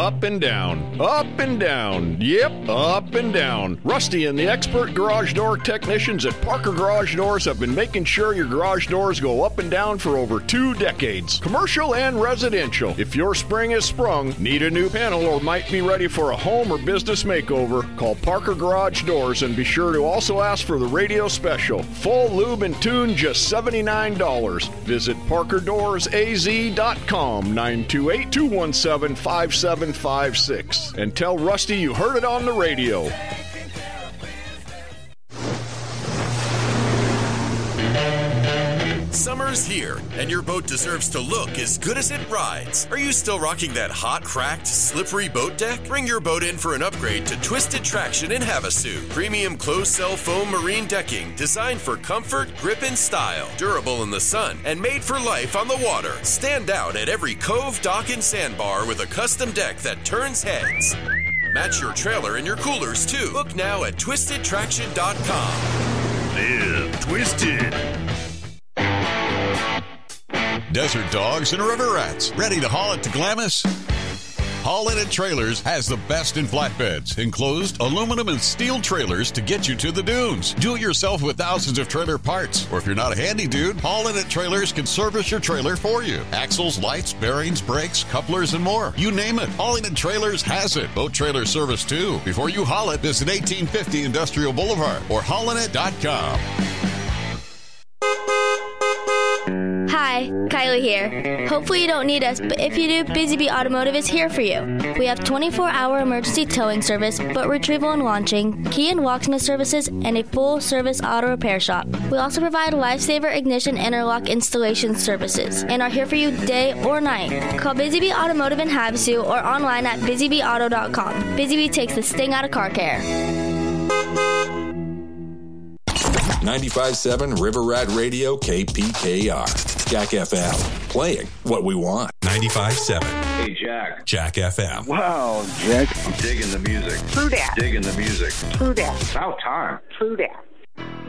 up and down, up and down, yep, up and down. Rusty and the expert garage door technicians at Parker Garage Doors have been making sure your garage doors go up and down for over 2 decades. Commercial and residential. If your spring is sprung, need a new panel, or might be ready for a home or business makeover, call Parker Garage Doors and be sure to also ask for the radio special. Full lube and tune, just $79. Visit ParkerDoorsAZ.com, 928-217-5756. And tell Rusty you heard it on the radio. Summer's here, and your boat deserves to look as good as it rides. Are you still rocking that hot, cracked, slippery boat deck? Bring your boat in for an upgrade to Twisted Traction in Havasu. Premium closed-cell foam marine decking designed for comfort, grip, and style. Durable in the sun and made for life on the water. Stand out at every cove, dock, and sandbar with a custom deck that turns heads. Match your trailer and your coolers, too. Book now at TwistedTraction.com. Live Twisted. Desert dogs and river rats. Ready to haul it to Glamis? Haulin' It Trailers has the best in flatbeds, enclosed aluminum and steel trailers to get you to the dunes. Do it yourself with thousands of trailer parts. Or if you're not a handy dude, Haulin' It Trailers can service your trailer for you. Axles, lights, bearings, brakes, couplers, and more. You name it, Haulin' It Trailers has it. Boat trailer service too. Before you haul it, visit 1850 Industrial Boulevard or haulinit.com. Hi, Kylie here. Hopefully you don't need us, but if you do, Busy Bee Automotive is here for you. We have 24-hour emergency towing service, boat retrieval and launching, key and locksmith services, and a full-service auto repair shop. We also provide Lifesaver ignition interlock installation services and are here for you day or night. Call Busy Bee Automotive in Havasu or online at busybeeauto.com. Busy Bee takes the sting out of car care. 95.7 River Rat Radio, KPKR. Jack FM. Playing what we want. 95.7. Hey, Jack. Jack FM. Wow, Jack. I'm digging the music. True that. Digging the music. True that. About time. True that.